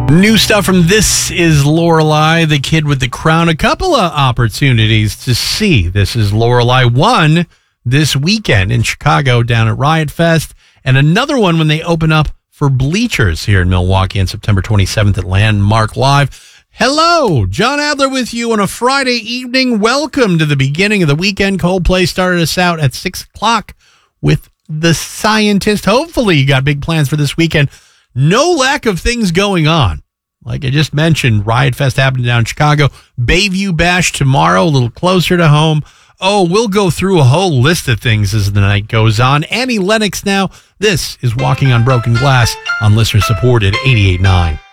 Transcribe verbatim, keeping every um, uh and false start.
New stuff from This Is Lorelei, the Kid with the Crown. A couple of opportunities to see This Is Lorelei. One this weekend in Chicago down at Riot Fest, and another one when they open up for Bleachers here in Milwaukee on September twenty-seventh at Landmark Live. Hello, John Adler with you on a Friday evening. Welcome to the beginning of the weekend. Coldplay started us out at six o'clock with The Scientist. Hopefully you got big plans for this weekend. No lack of things going on. Like I just mentioned, Riot Fest happening down in Chicago. Bayview Bash tomorrow, a little closer to home. Oh, we'll go through a whole list of things as the night goes on. Annie Lennox now. This is Walking on Broken Glass on listener-supported eighty-eight point nine.